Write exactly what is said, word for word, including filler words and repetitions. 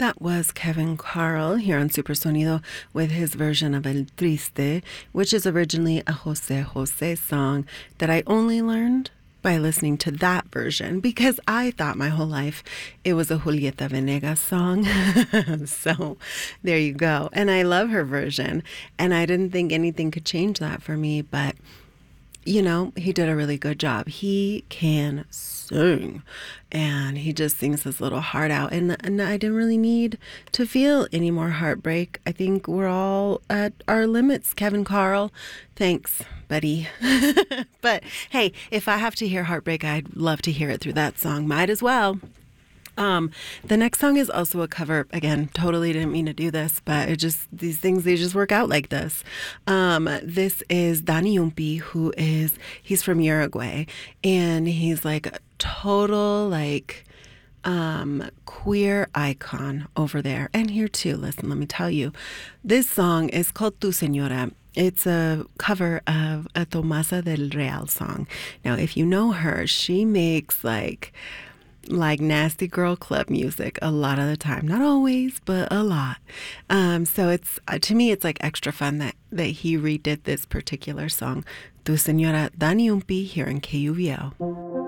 That was Kevin Carl here on Supersonido with his version of El Triste, which is originally a Jose Jose song that I only learned by listening to that version because I thought my whole life it was a Julieta Venegas song. So there you go. And I love her version. And I didn't think anything could change that for me, but you know, he did a really good job. He can sing, and he just sings his little heart out. And, and I didn't really need to feel any more heartbreak. I think we're all at our limits, Kevin Carl. Thanks, buddy. But hey, if I have to hear heartbreak, I'd love to hear it through that song. Might as well. Um, the next song is also a cover. Again, totally didn't mean to do this, but it just, these things, they just work out like this. Um, this is Danny Umpi, who is, he's from Uruguay, and he's like a total, like, um, queer icon over there. And here too, listen, let me tell you, this song is called Tu Señora. It's a cover of a Tomasa del Real song. Now, if you know her, she makes like, like nasty girl club music a lot of the time. Not always, but a lot. Um, so it's uh, to me, it's like extra fun that, that he redid this particular song. Tu Señora, Danny Umpi here in K U V L.